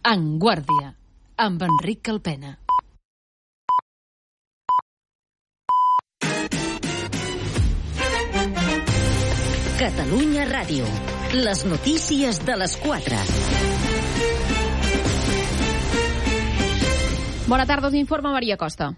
En Guàrdia, amb Enric Calpena. Catalunya Ràdio. Les notícies de les 4. Bona tarda, us informa Maria Costa.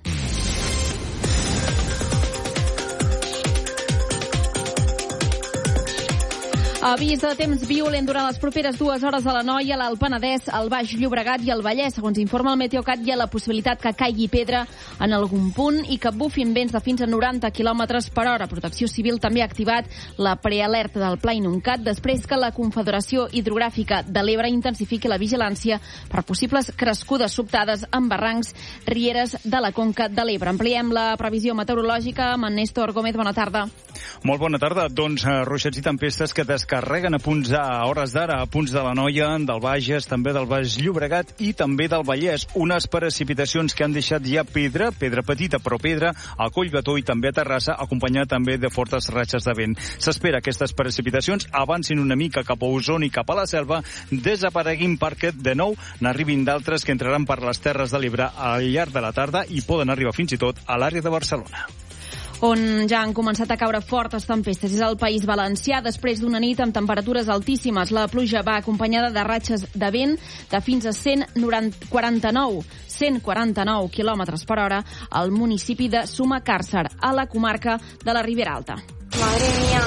Avís de temps violent durant les properes 2 hores a l'Anoia, l'Alt Penedès, el Baix Llobregat i el Vallès. Segons informa el Meteocat, hi ha la possibilitat que caigui pedra en algun punt i que bufin vents de fins a 90 km per hora. Protecció Civil també ha activat la prealerta del Pla Inuncat després que la Confederació Hidrogràfica de l'Ebre intensifiqui la vigilància per possibles crescudes sobtades en barrancs, rieres de la Conca de l'Ebre. Ampliem la previsió meteorològica amb en Néstor Gómez. Bona tarda. Molt bona tarda. Doncs ruixats i tempestes que descarreguen a hores d'ara a punts de l'Anoia, del Bages, també del Baix Llobregat i també del Vallès. Unes precipitacions que han deixat ja pedra petita però pedra, a Collbató i també a Terrassa, acompanyat també de fortes ratxes de vent. S'espera que aquestes precipitacions avancin una mica cap a Osona i cap a la Selva, desapareguin perquè de nou n'arribin d'altres que entraran per les Terres de l'Ebre al llarg de la tarda i poden arribar fins i tot a l'àrea de Barcelona. On ja han començat a caure fortes tempestes és el País Valencià, després d'una nit amb temperatures altíssimes. La pluja va acompanyada de ratxes de vent de fins a 149 km per hora al municipi de Sumacàrcer, a la comarca de la Ribera Alta. Madre mía.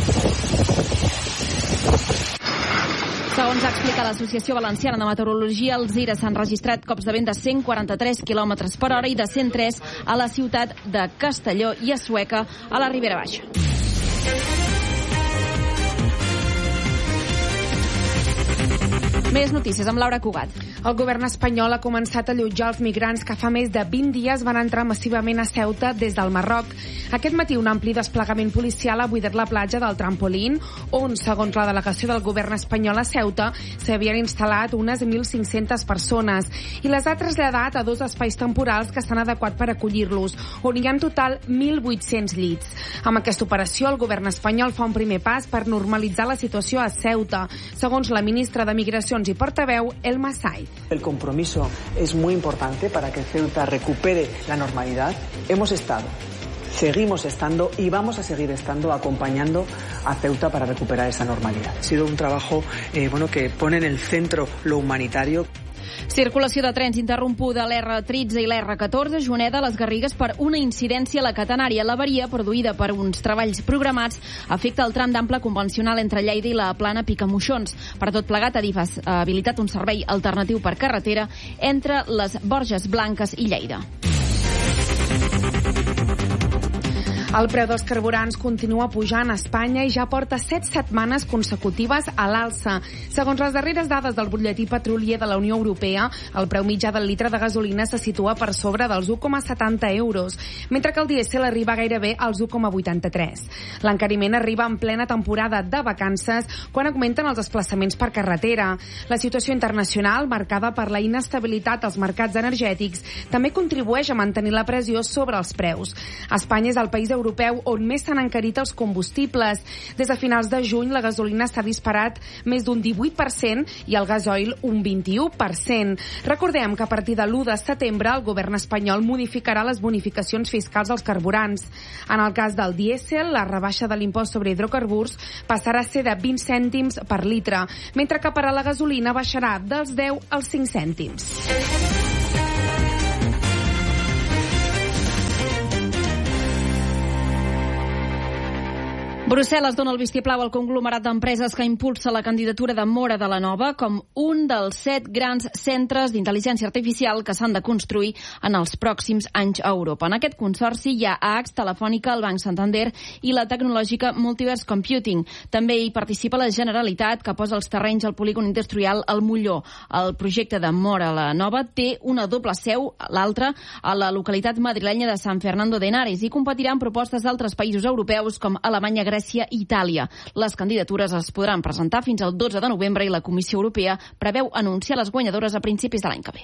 Segons ha explicat l'Associació Valenciana de Meteorologia, als Ires s'han registrat cops de vent de 143 km per hora i de 103 a la ciutat de Castelló i a Sueca, a la Ribera Baixa. Més notícies amb Laura Cugat. El govern espanyol ha començat a allotjar els migrants que fa més de 20 dies van entrar massivament a Ceuta des del Marroc. Aquest matí un ampli desplegament policial ha buidat la platja del Trampolín, on, segons la delegació del govern espanyol a Ceuta, s'havien instal·lat unes 1.500 persones i les ha traslladat a 2 espais temporals que s'han adequat per acollir-los, on hi ha en total 1.800 llits. Amb aquesta operació, el govern espanyol fa un primer pas per normalitzar la situació a Ceuta, segons la ministra de Migracions y portaveu Elma Saiz. El compromiso es muy importante para que Ceuta recupere la normalidad. Hemos estado, seguimos estando y vamos a seguir estando acompañando a Ceuta para recuperar esa normalidad. Ha sido un trabajo que pone en el centro lo humanitario. Circulació de trens interrompuda a l'R13 i l'R14, Juneda, Les Garrigues, per una incidència a la catenària. L'avaria, produïda per uns treballs programats, afecta el tram d'ample convencional entre Lleida i la Plana Picamoixons. Per tot plegat, Adif ha habilitat un servei alternatiu per carretera entre les Borges Blanques i Lleida. El preu dels carburants continua pujant a Espanya i ja porta 7 setmanes consecutives a l'alça. Segons les darreres dades del butlletí petrolier de la Unió Europea, el preu mitjà del litre de gasolina se situa per sobre dels 1,70 euros, mentre que el dièsel arriba gairebé als 1,83. L'encariment arriba en plena temporada de vacances, quan augmenten els desplaçaments per carretera. La situació internacional, marcada per la inestabilitat als mercats energètics, també contribueix a mantenir la pressió sobre els preus. Espanya és el país europeu on més s'han encarit els combustibles. Des de finals de juny la gasolina s'ha disparat més d'un 18% i el gasoil un 21%. Recordem que a partir de l'1 de setembre el govern espanyol modificarà les bonificacions fiscals als carburants. En el cas del dièsel, la rebaixa de l'impost sobre hidrocarburs passarà a ser de 20 cèntims per litre, mentre que per a la gasolina baixarà dels 10 als 5 cèntims. Brussel·les dona el vistiplau al conglomerat d'empreses que impulsa la candidatura de Móra de la Nova com un dels 7 grans centres d'intel·ligència artificial que s'han de construir en els pròxims anys a Europa. En aquest consorci hi ha AX, Telefònica, el Banc Santander i la tecnològica Multiverse Computing. També hi participa la Generalitat, que posa els terrenys al polígon industrial al Molló. El projecte de Móra la Nova té una doble seu, l'altra a la localitat madrilenya de San Fernando de Henares, i competirà en propostes d'altres països europeus com Alemanya, Grècia i Itàlia. Les candidatures es podran presentar fins al 12 de novembre i la Comissió Europea preveu anunciar les guanyadores a principis de l'any que ve.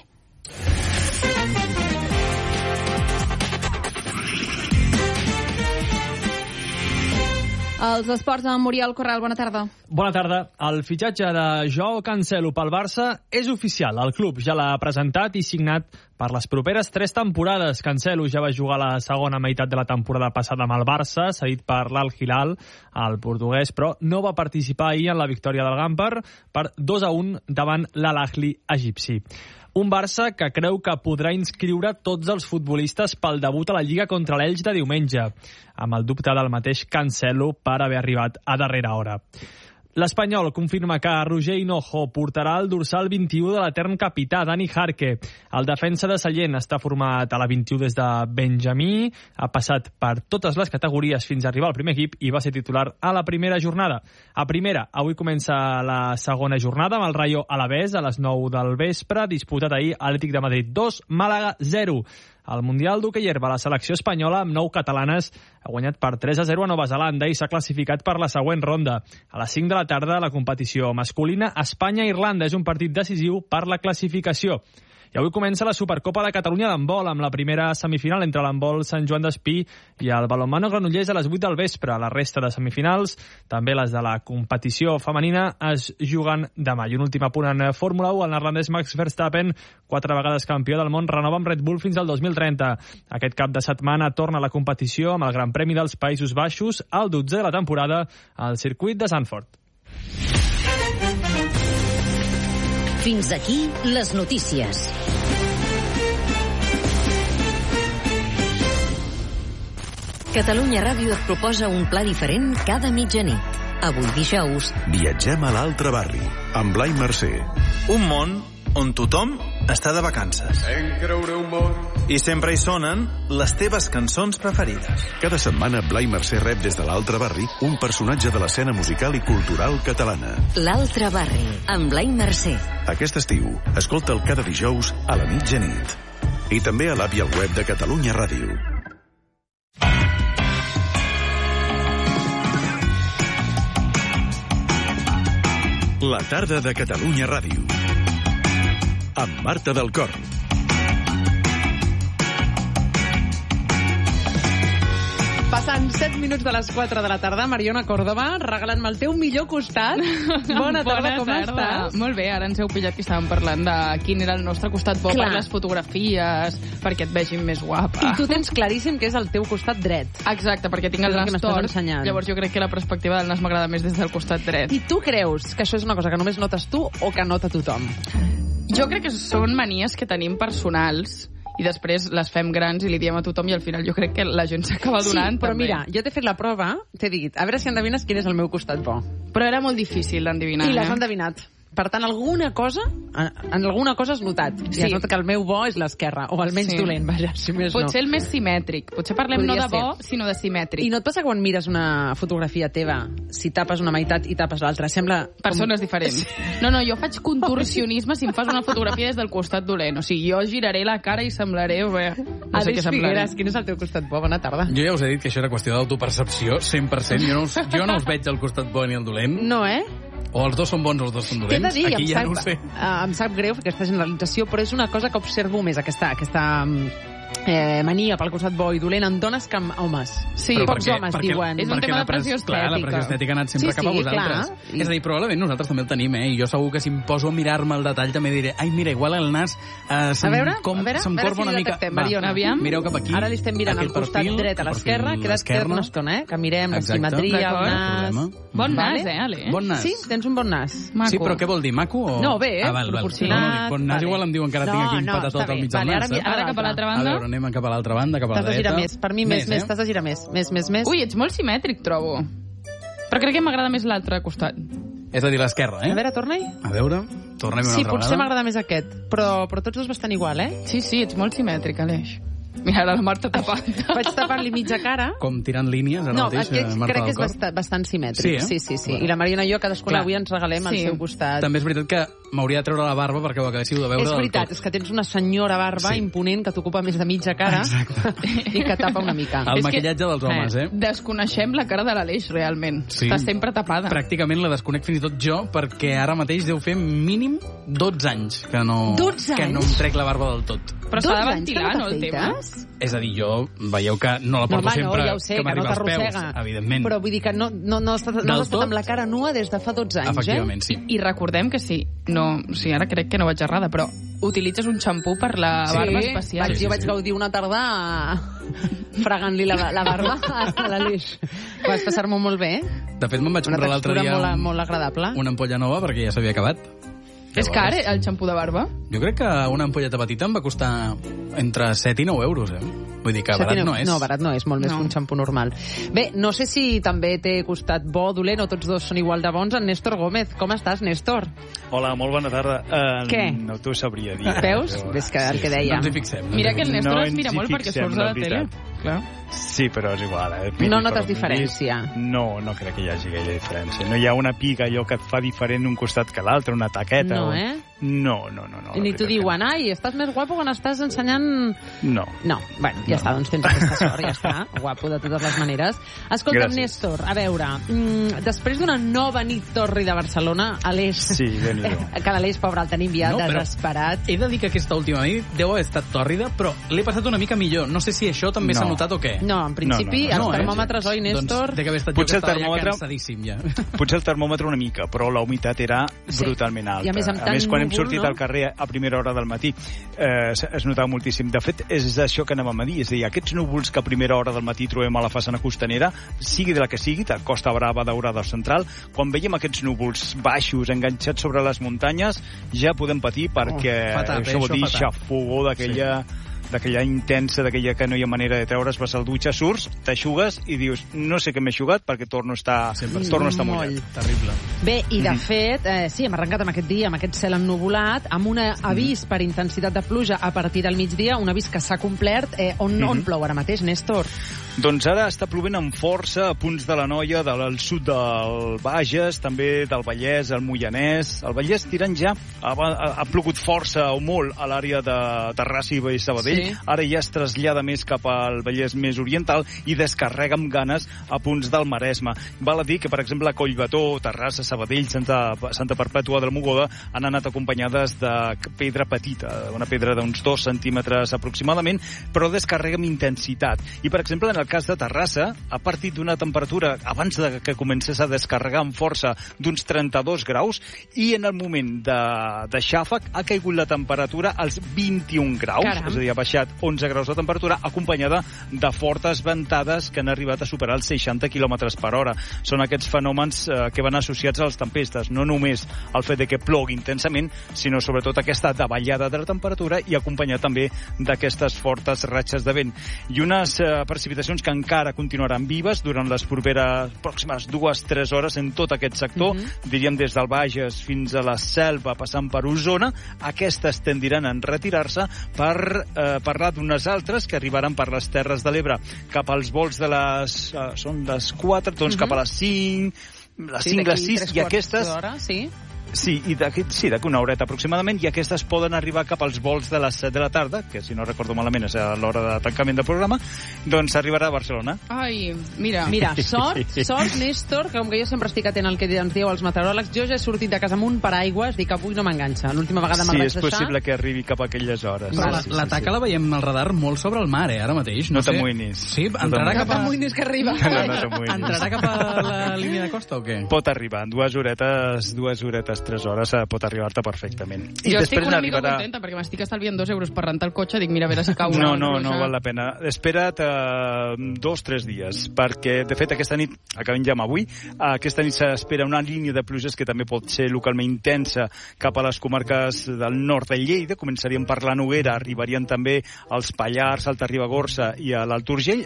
Els esports amb Muriel Corral, bona tarda. Bona tarda. El fitxatge de Joao Cancelo pel Barça és oficial. El club ja l'ha presentat i signat per les properes 3 temporades. Cancelo ja va jugar la segona meitat de la temporada passada amb el Barça, cedit per l'Al Hilal, el portuguès, però no va participar ahir en la victòria del Gamper per 2-1 davant l'Al Ahly egipci. Un Barça que creu que podrà inscriure tots els futbolistes pel debut a la Lliga contra l'Elx de diumenge, amb el dubte del mateix Cancelo per haver arribat a darrera hora. L'Espanyol confirma que Roger Hinojo portarà el dorsal 21 de l'etern capità, Dani Jarque. El defensa de Sallent està format a la 21 des de Benjamí, ha passat per totes les categories fins a arribar al primer equip i va ser titular a la primera jornada. A primera, avui comença la segona jornada amb el Rayo Alavés a les 9 del vespre, disputat ahir Atlètic de Madrid 2, Màlaga 0. El Mundial d'Hoquei Herba, la selecció espanyola amb 9 catalanes, ha guanyat per 3-0 a Nova Zelanda i s'ha classificat per la següent ronda. A les 5 de la tarda, la competició masculina Espanya-Irlanda és un partit decisiu per la classificació. I avui comença la Supercopa de Catalunya d'handbol, amb la primera semifinal entre l'handbol Sant Joan d'Espí i el balonmano Granollers a les 8 del vespre. La resta de semifinals, també les de la competició femenina, es juguen demà. I un últim apunt en Fórmula 1, el neerlandès Max Verstappen, 4 vegades campió del món, renova amb Red Bull fins al 2030. Aquest cap de setmana torna a la competició amb el Gran Premi dels Països Baixos, el 12 de la temporada, al circuit de Zandvoort. Fins aquí les notícies. Catalunya Ràdio et proposa un pla diferent cada mitjanit. Avui dijous... Viatgem a l'altre barri, amb Blai Mercè. Un món on tothom està de vacances. I sempre hi sonen les teves cançons preferides. Cada setmana Blai Mercè rep des de l'altre barri un personatge de l'escena musical i cultural catalana. L'altre barri, amb Blai Mercè. Aquest estiu, escolta'l cada dijous a la mitjanit. I també a l'app i al web de Catalunya Ràdio. La tarda de Catalunya Ràdio. Amb Marta del Corn. Passen 7 minuts de les 4 de la tarda, Mariona Córdoba, regalant-me el teu millor costat. Bona tarda, com estàs? Molt bé, ara ens heu pillat que estàvem parlant de quin era el nostre costat bo per les fotografies, perquè et vegin més guapa. I tu tens claríssim que és el teu costat dret. Exacte, perquè tinc el nas tort. Llavors jo crec que la perspectiva del nas m'agrada més des del costat dret. I tu creus que això és una cosa que només notes tu o que nota tothom? Jo crec que són manies que tenim personals i després les fem grans i li diem a tothom i al final jo crec que la gent s'acaba donant. Sí, però també. Mira, jo t'he fet la prova, t'he dit, a veure si endevines quin és el meu costat bo. Però era molt difícil d'endevinar. I l'has endevinat. Per tant, alguna cosa has notat. Sí. I has notat que el meu bo és l'esquerra, o el menys dolent, vaja, si més no. Potser el més simètric. Potser parlem no de bo, sinó de simètric. I no et passa quan mires una fotografia teva, si tapes una meitat i tapes l'altra, sembla... Persones diferents. No, jo faig contorsionisme si em fas una fotografia des del costat dolent. O sigui, jo giraré la cara i semblaré... No sé què semblaré. Figueres, quin és el teu costat bo? Bona tarda. Jo ja us he dit que això era qüestió d'autopercepció, 100%. Jo no us veig el costat bo ni el dolent. No, O els dos són bons o els dos són dolents. T'he de dir, aquí ja no ho sé. Em sap greu aquesta generalització, però és una cosa que observo més, aquesta mania pel costat bo i dolent en dones que en homes. Sí, pocs homes diuen. És un tema de pressió estètica. Clar, la pressió estètica ha anat sempre cap a vosaltres. Clar. És a dir, probablement nosaltres també el tenim, I jo segur que si em poso a mirar-me el detall també diré, ai, mira, igual el nas se'm corba una mica. Mariona, mireu cap aquí. Ara li estem mirant el costat dret a l'esquerra, quedat una estona, que mirem la simetria, el nas... Bon nas, Ale? Bon nas. Sí, tens un bon nas. Sí, però què vol dir, maco o...? No, bé, proporcionat. Bon nas igual em diuen que ara tinc aquí un patatot al mig del nas. Ara cap a l'altra banda. A veure, anem cap a l'altra banda, cap a la dreta. T'has de girar més. Per mi més, t'has de girar més. Més. Ui, ets molt simètric, trobo. Però crec que m'agrada més l'altre costat. És a dir, l'esquerra, A veure, torna-hi. A veure, tornem una altra vegada. Sí, potser m'agrada més aquest, però tots dos bastant igual, Sí, ets molt simètric, Aleix. Mira, ara la Marta tapant. Vaig tapant-li mitja cara. Com tirant línies, ara mateix, No, crec que és bastant simètric. Sí. I la Mariona i jo, cadascuna avui ens regalem al seu costat. També és veritat que m'hauria de treure la barba perquè ho acabéssiu de veure del tot. És veritat, és que tens una senyora barba imponent que t'ocupa més de mitja cara i que tapa una mica. El maquillatge dels homes, Desconeixem la cara de l'Aleix, realment. Està sempre tapada. Pràcticament la desconec fins i tot jo, perquè ara mateix deu fer mínim 12 anys que no em trec la barba del tot. Però s'ha de ventilar, no, el tema? fas? És a dir, jo, veieu que no la porto sempre, ja ho sé, que m'arriba als peus, evidentment. Però vull dir que no has estat amb la cara nua des de fa 12 anys, Efectivament, sí. I recordem que ara crec que no vaig errada, però utilitzes un xampú per la barba especial. Jo vaig gaudir una tarda fregant-li la barba a l'Aleix. Vas passar-m'ho molt bé. De fet, me'n vaig comprar l'altre dia molt agradable. Una ampolla nova perquè ja s'havia acabat. És car, el xampú de barba? Jo crec que una ampolleta petita em va costar entre 7 i 9 euros, Vull dir que barat no és. No, barat no és, molt més que un xampú normal. Bé, no sé si també t'he costat bo o dolent, o tots dos són igual de bons. En Néstor Gómez. Com estàs, Néstor? Hola, molt bona tarda. Què? No t'ho sabria dir. Veus? Ves que el que deia. No ens hi fixem. Mira que el Néstor es mira molt perquè surts a la tele. Clar. Sí, però és igual. No notes diferència? No crec que hi hagi gaire diferència. No hi ha una pica, allò que et fa diferent un costat que l'altre, una taqueta. No, No. I ni t'ho diuen, ai, estàs més guapo quan estàs ensenyant... No. Bueno, ja està, doncs tens aquesta sort, ja està. Guapo de totes les maneres. Escolta'm, Néstor, a veure, després d'una nova nit torri de Barcelona, Aleix... Sí, déu-n'hi-do. Que l'Aleix, pobre, el tenim ja desesperat. He de dir que aquesta última nit deu haver estat tòrrida, però l'he passat una mica millor. No sé si això també s'ha notat o què. No, en principi, els termòmetres, oi, Néstor? Doncs d'haver estat jo que estava ja cansadíssim, ja. Potser el termòmetre una mica, però la humitat era brutalment alta. I a més, quan hem sortit al carrer a primera hora del matí, es notava moltíssim. De fet, és això que anàvem a dir, és a dir, aquests núvols que a primera hora del matí trobem a la façana costanera, sigui de la que sigui, de Costa Brava, Daurada o Central, quan veiem aquests núvols baixos enganxats sobre les muntanyes, ja podem patir perquè això vol dir xafogó d'aquella intensa, d'aquella que no hi ha manera de treure's, vas al dutxa, surts, t'aixugues i dius, no sé què m'he eixugat perquè torno a estar mullat. Terrible. Bé, i de fet, sí, hem arrencat amb aquest dia, amb aquest cel ennuvolat, amb un avís per intensitat de pluja a partir del migdia, un avís que s'ha complert. On plou ara mateix, Néstor? Doncs ara està plovent amb força a punts de l'Anoia, del sud del Bages, també del Vallès, el Moianès. El Vallès tirant ja, ha plogut força o molt a l'àrea de Terrassa i Sabadell. Ara ja es trasllada més cap al Vallès més oriental i descarrega amb ganes a punts del Maresme. Val a dir que, per exemple, Collbató, Terrassa, Sabadell, Santa Perpètua del Mogoda han anat acompanyades de pedra petita, una pedra d'uns 2 centímetres aproximadament, però descarrega amb intensitat. I, per exemple, en el cas de Terrassa, ha partit d'una temperatura, abans que comencés a descarregar amb força, d'uns 32 graus, i en el moment de xàfec ha caigut la temperatura als 21 graus, és a dir, ha baixat 11 graus de temperatura, acompanyada de fortes ventades que han arribat a superar els 60 km per hora. Són aquests fenòmens que van associats a les tempestes, no només el fet de que plogui intensament, sinó sobretot aquesta davallada de la temperatura i acompanyat també d'aquestes fortes ratxes de vent. I unes precipitacions que encara continuaran vives durant les pròximes 2-3 hores en tot aquest sector, diríem des del Bages fins a la Selva, passant per Osona. Aquestes tendiran a retirar-se per parlar d'unes altres que arribaran per les Terres de l'Ebre cap als vols de són les 4, doncs cap a les 5, les 5, les 6, i aquestes... Sí, d'aquí una horeta aproximadament, i aquestes poden arribar cap als vols de les 7 de la tarda, que si no recordo malament és a l'hora de tancament del programa, doncs arribarà a Barcelona. Ai, mira, sort, Néstor, que com que jo sempre estic atent al que ens dieu els meteoròlegs, jo ja he sortit de casa amb un paraigües, dic avui no m'enganxa. L'última vegada me'l vaig deixar. Sí, és possible que arribi cap a aquelles hores. La taca la veiem al radar molt sobre el mar, ara mateix. No t'amoïnis. Sí, entrarà cap a... No t'amoïnis que arriba. Entrarà cap a la línia de costa o què? Pot arribar, en 2 horetes, 3 hores pot arribar-te perfectament. Jo estic una mica contenta perquè m'estic estalviant 2 euros per rentar el cotxe, dic, mira, a veure si cau una pluja. No val la pena. Espera't 2-3 dies, perquè de fet aquesta nit, acabem ja amb avui, aquesta nit s'espera una línia de pluges que també pot ser localment intensa cap a les comarques del nord de Lleida. Començaríem per la Noguera, arribarien també als Pallars, Alta Ribagorça i a l'Alt Urgell.